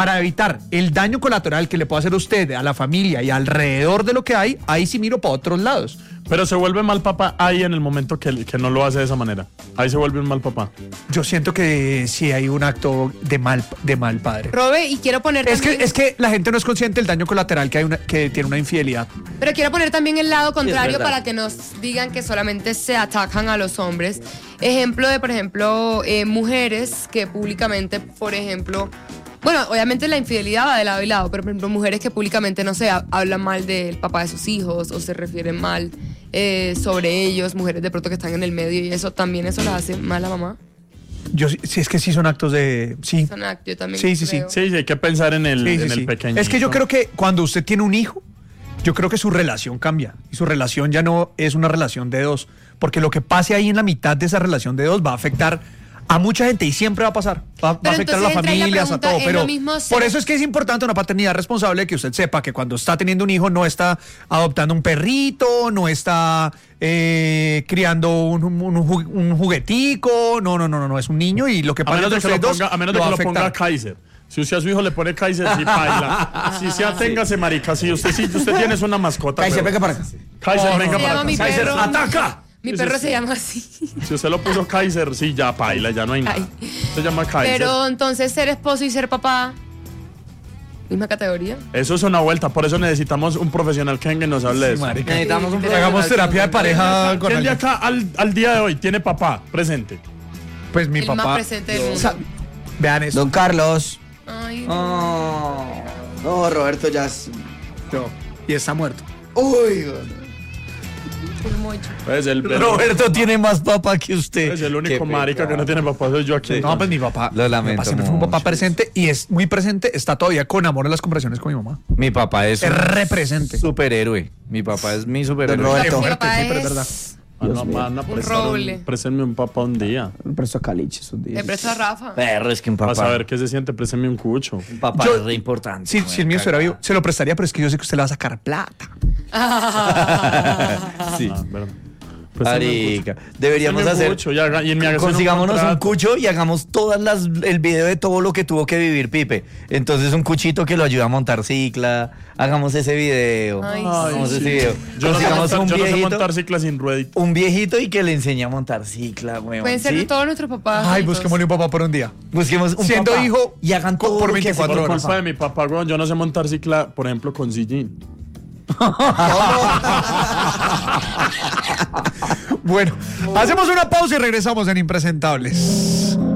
para evitar el daño colateral que le puede hacer a usted, a la familia y alrededor de lo que hay, ahí sí miro para otros lados. Pero se vuelve mal papá ahí en el momento que no lo hace de esa manera. Ahí se vuelve un mal papá. Yo siento que sí hay un acto de mal padre. Robe, y quiero poner también... Es que la gente no es consciente del daño colateral que tiene una infidelidad. Pero quiero poner también el lado contrario verdad. para que nos digan que solamente se atacan a los hombres. Ejemplo de, por ejemplo, mujeres que públicamente, por ejemplo... Bueno, obviamente la infidelidad va de lado y lado, pero por ejemplo mujeres que públicamente, no sé, hablan mal del papá de sus hijos o se refieren mal sobre ellos, mujeres de pronto que están en el medio y eso también eso las hace mal a mamá. Yo sí, es que sí son actos de... Sí. Son actos, yo también Sí, sí, creo. Sí, hay que pensar en el, Sí. pequeño. Es que yo creo que cuando usted tiene un hijo, yo creo que su relación cambia. Y su relación ya no es una relación de dos. Porque lo que pase ahí en la mitad de esa relación de dos va a afectar a mucha gente y siempre va a pasar. Va a afectar a las entonces entra ahí la familias, a pregunta, todo. ¿es Pero lo mismo ser- por eso es que es importante una paternidad responsable, que usted sepa que cuando está teniendo un hijo no está adoptando un perrito, no está criando un juguetico. No, es un niño y lo que A pasa menos de que entre lo ustedes dos ponga, a menos de lo que va a lo ponga afectar. Kaiser. Si usted a su hijo le pone Kaiser, sí baila. Si se aténgase, marica. Si usted tiene una mascota. Kaiser, pero- venga para acá. Kaiser, venga Se para llama acá. mi Kaiser, perro. ataca. Mi Sí, perro sí, se sí. llama así. Si usted lo puso Kaiser, sí, ya baila, ya no hay nada. Ay. Se llama Kaiser. Pero entonces ser esposo y ser papá, misma categoría. Eso es una vuelta, por eso necesitamos un profesional que venga y nos hable de eso. Necesitamos un Hagamos terapia de pareja con ¿Quién de alguien. acá al día de hoy tiene papá presente? Pues mi El papá. más presente del mundo. Vean esto. Don Carlos. Ay, No, Roberto ya es... Y está muerto. Uy, un mocho. Pues Roberto tiene más papá que usted. pues el único Qué marica que no tiene papá soy yo aquí. No, pues mi papá. Lo Mi lamento papá siempre fue un papá mucho. presente y es muy presente. Está todavía con amor en las conversaciones con mi mamá. Mi papá es Es un represente. superhéroe. Mi papá es mi superhéroe. Don Roberto. Mi fuerte, papá sí, pero es es- verdad. roble. Préstenme un papá un día. Me presto a Caliche esos días. Le presto a Rafa. Perro, es que un Para papá. saber qué se siente, préstenme un cucho. Un papá Yo- es re importante. Sí, si el mío estuviera vivo, se lo prestaría, pero es que yo sé que usted le va a sacar plata. Sí. Ah, verdad. Préstenme un cucho. Marica, deberíamos Préstenme un hacer. cucho y en mi haga Consigámonos un cucho y hagamos el video de todo lo que tuvo que vivir Pipe. Entonces un cuchito que lo ayuda a montar cicla. Hagamos ese video. Ay, Hagamos sí. ese video. Yo no sé Consigamos montar- un yo no sé viejito. montar cicla sin ruedita. Un viejito y que le enseñe a montar cicla, weón. Pueden ser ¿sí? todos nuestros papás. Ay, juntos. busquémosle un papá por un día. Busquemos un Siendo papá hijo y hagan todo por lo que hace 24 por Por horas. culpa de mi papá, weón, yo no sé montar cicla, por ejemplo, con sillín. Bueno, hacemos una pausa y regresamos en Impresentables.